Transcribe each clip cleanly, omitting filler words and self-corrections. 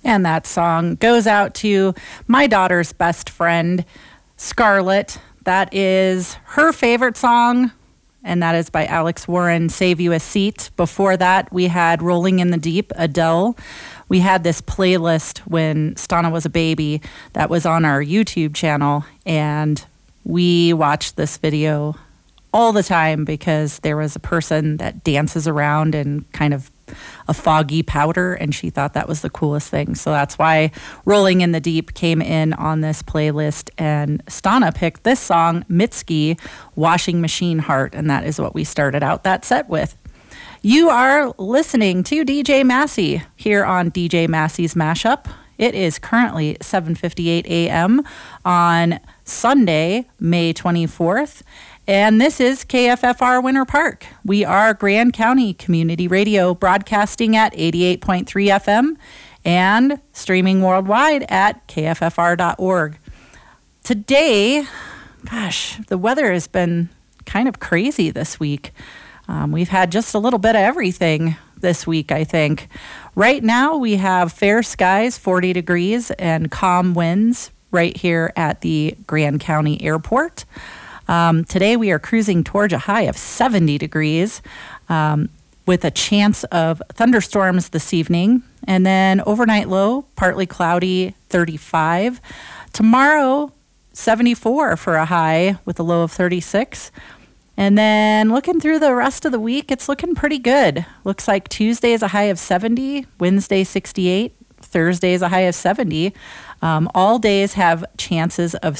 And that song goes out to my daughter's best friend, Scarlett. That is her favorite song, and that is by Alex Warren, Save You a Seat. Before that, we had Rolling in the Deep, Adele. We had this playlist when Stana was a baby that was on our YouTube channel, and we watched this video all the time because there was a person that dances around in kind of a foggy powder, and she thought that was the coolest thing. So that's why Rolling in the Deep came in on this playlist, and Stana picked this song, Mitski, Washing Machine Heart, and that is what we started out that set with. You are listening to DJ Massey here on DJ Massey's Mashup. It is currently 7:58 a.m. on Sunday, May 24th. And this is KFFR Winter Park. We are Grand County Community Radio, broadcasting at 88.3 FM and streaming worldwide at kffr.org. Today, gosh, the weather has been kind of crazy this week. We've had just a little bit of everything this week, I think. Right now, we have fair skies, 40 degrees, and calm winds right here at the Grand County Airport. Today we are cruising towards a high of 70 degrees with a chance of thunderstorms this evening. And then overnight low, partly cloudy, 35. Tomorrow, 74 for a high with a low of 36. And then looking through the rest of the week, it's looking pretty good. Looks like Tuesday is a high of 70, Wednesday 68, Thursday is a high of 70. All days have chances of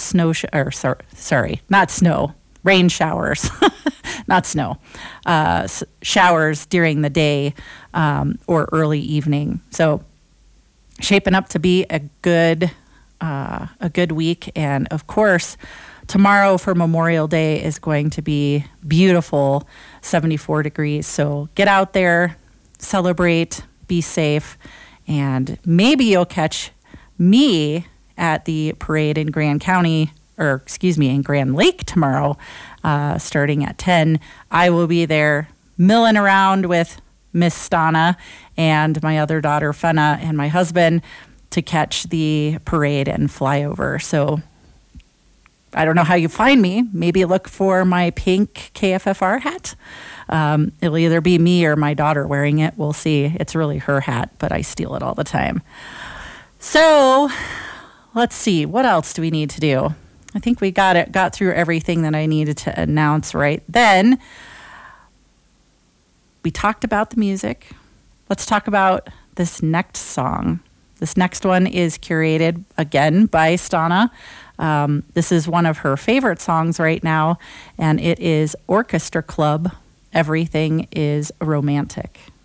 rain showers, not snow, showers during the day or early evening. So shaping up to be a good week. And of course, tomorrow for Memorial Day is going to be beautiful, 74 degrees. So get out there, celebrate, be safe, and maybe you'll catch me at the parade in Grand Lake tomorrow, starting at 10. I will be there milling around with Miss Stana and my other daughter, Fenna, and my husband to catch the parade and fly over. So I don't know how you find me. Maybe look for my pink KFFR hat. It'll either be me or my daughter wearing it. We'll see. It's really her hat, but I steal it all the time. So let's see. What else do we need to do? I think we got through everything that I needed to announce right then. We talked about the music. Let's talk about this next song. This next one is curated again by Stana. This is one of her favorite songs right now, and it is Orchestra Club, Everything is Romantic.